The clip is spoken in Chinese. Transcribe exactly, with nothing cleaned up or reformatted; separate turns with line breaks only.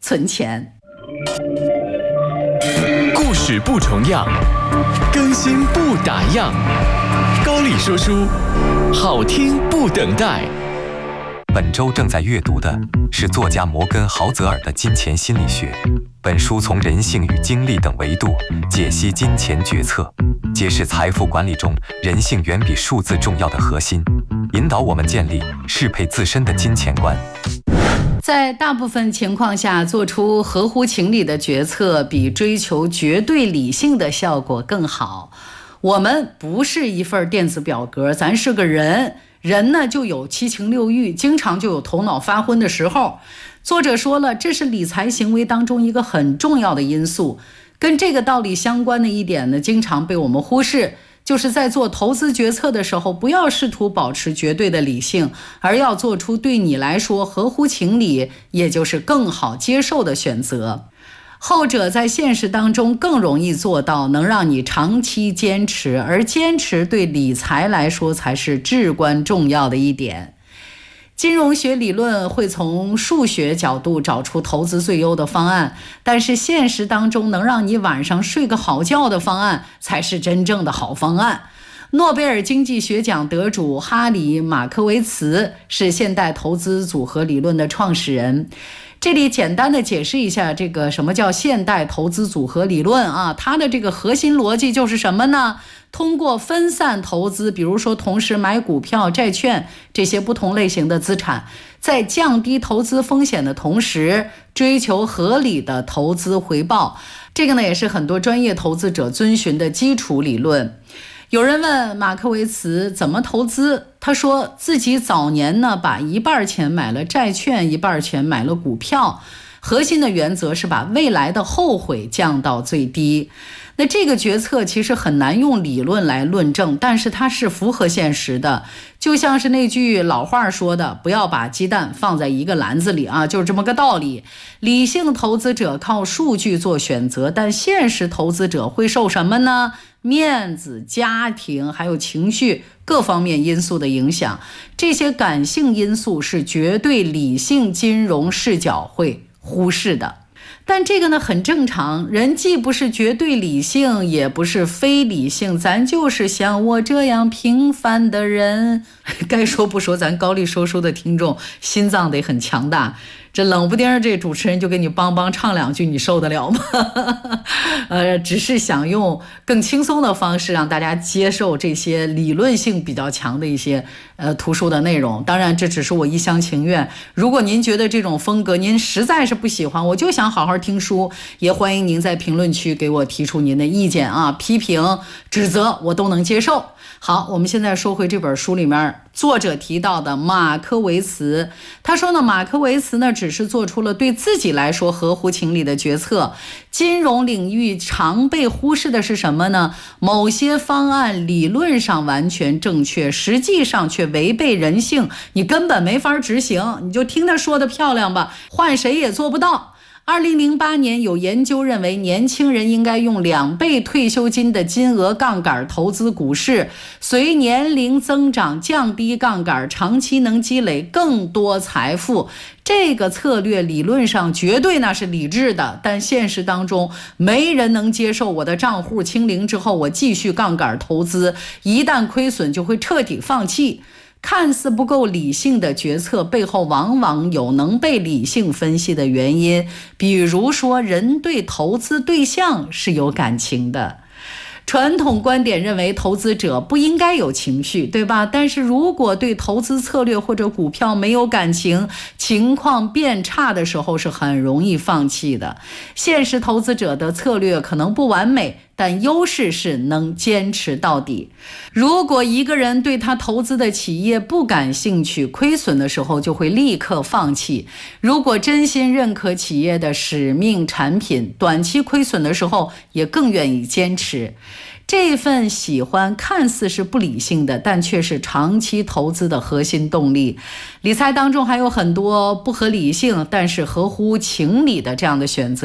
存钱。
故事不重样，更新不打烊。高丽说书，好听不等待。
本周正在阅读的是作家摩根·豪泽尔的《金钱心理学》。本书从人性与精力等维度解析金钱决策，揭示财富管理中人性远比数字重要的核心，引导我们建立适配自身的金钱观。
在大部分情况下，做出合乎情理的决策比追求绝对理性的效果更好。我们不是一份电子表格，咱是个人，人呢就有七情六欲，经常就有头脑发昏的时候。作者说了，这是理财行为当中一个很重要的因素。跟这个道理相关的一点呢，经常被我们忽视，就是在做投资决策的时候，不要试图保持绝对的理性，而要做出对你来说合乎情理，也就是更好接受的选择。后者在现实当中更容易做到，能让你长期坚持，而坚持对理财来说才是至关重要的一点。金融学理论会从数学角度找出投资最优的方案，但是现实当中能让你晚上睡个好觉的方案才是真正的好方案。诺贝尔经济学奖得主哈里·马科维茨是现代投资组合理论的创始人。这里简单的解释一下这个什么叫现代投资组合理论啊，它的这个核心逻辑就是什么呢？通过分散投资，比如说同时买股票、债券这些不同类型的资产，在降低投资风险的同时，追求合理的投资回报。这个呢也是很多专业投资者遵循的基础理论。有人问马克维茨怎么投资，他说自己早年呢把一半钱买了债券，一半钱买了股票，核心的原则是把未来的后悔降到最低。那这个决策其实很难用理论来论证，但是它是符合现实的。就像是那句老话说的，不要把鸡蛋放在一个篮子里啊，就是这么个道理。理性投资者靠数据做选择，但现实投资者会受什么呢？面子、家庭还有情绪各方面因素的影响，这些感性因素是绝对理性金融视角会忽视的。但这个呢很正常，人既不是绝对理性，也不是非理性，咱就是像我这样平凡的人。该说不说，咱高丽说书的听众心脏得很强大，这冷不丁这主持人就给你帮帮唱两句，你受得了吗？呃，只是想用更轻松的方式让大家接受这些理论性比较强的一些呃图书的内容。当然这只是我一厢情愿，如果您觉得这种风格您实在是不喜欢，我就想好好听书，也欢迎您在评论区给我提出您的意见啊，批评指责我都能接受。好，我们现在说回这本书里面作者提到的马科维茨。他说呢，马科维茨呢只是做出了对自己来说合乎情理的决策。金融领域常被忽视的是什么呢？某些方案理论上完全正确，实际上却违背人性，你根本没法执行，你就听他说的漂亮吧，换谁也做不到。二零零八年有研究认为，年轻人应该用两倍退休金的金额杠杆投资股市，随年龄增长降低杠杆，长期能积累更多财富。这个策略理论上绝对那是理智的，但现实当中没人能接受我的账户清零之后我继续杠杆投资，一旦亏损就会彻底放弃。看似不够理性的决策背后往往有能被理性分析的原因，比如说人对投资对象是有感情的。传统观点认为投资者不应该有情绪，对吧？但是如果对投资策略或者股票没有感情，情况变差的时候是很容易放弃的。现实投资者的策略可能不完美，但优势是能坚持到底。如果一个人对他投资的企业不感兴趣，亏损的时候就会立刻放弃。如果真心认可企业的使命产品，短期亏损的时候也更愿意坚持。这份喜欢看似是不理性的，但却是长期投资的核心动力。理财当中还有很多不合理性但是合乎情理的这样的选择。